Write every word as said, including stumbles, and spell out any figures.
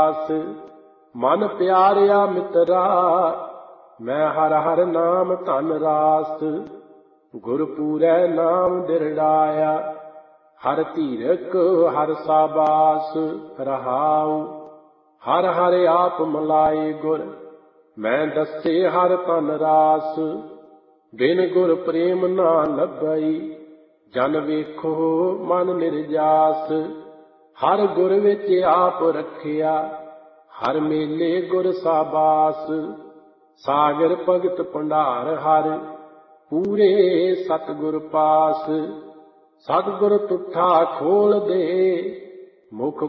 ਰਾਸ। ਮਨ ਪਿਆਰਿਆ ਮਿੱਤਰਾ ਮੈਂ ਹਰ ਹਰ ਨਾਮ ਧਨ ਰਾਸ। ਗੁਰ ਪੂਰੈ ਨਾਮ ਦਿਰੜਾਇਆ ਹਰ ਧੀਰਕ ਹਰ ਸਾਬਾਸ। ਰਹਾਉ ਹਰ ਹਰ ਆਪ ਮਲਾਏ ਗੁਰ ਮੈਂ ਦੱਸੇ ਹਰ ਧਨ ਰਾਸ। ਬਿਨ ਗੁਰ ਪ੍ਰੇਮ ਨਾ ਲੱਭਈ ਜਨ ਵੇਖੋ ਮਨ ਨਿਰਜਾਸ। ਹਰ ਗੁਰ ਵਿੱਚ ਆਪ ਰੱਖਿਆ ਹਰ ਮੇਲੇ ਗੁਰ ਸਾਬਾਸ। ਸਾਗਰ ਭਗਤ ਭੰਡਾਰ ਹਰ ਪੂਰੇ ਸਤਿਗੁਰ ਪਾਸ। ਸਤਿਗੁਰ ਤੁਠਾ ਖੋਲ ਦੇ ਮੁਖ